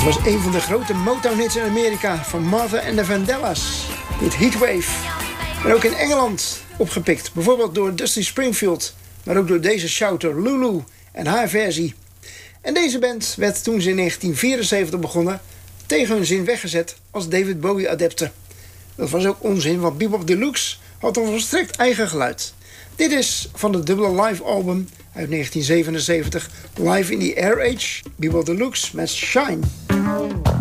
was een van de grote Motown-hits in Amerika van Martha and the Vandellas. Dit Heatwave. En ook in Engeland opgepikt. Bijvoorbeeld door Dusty Springfield. Maar ook door deze shouter Lulu en haar versie. En deze band werd toen ze in 1974 begonnen tegen hun zin weggezet als David Bowie-adepten. Dat was ook onzin, want Bebop Deluxe had een volstrekt eigen geluid. Dit is van het dubbele live album uit 1977, Live in the Air Age, Bebop Deluxe met Shine.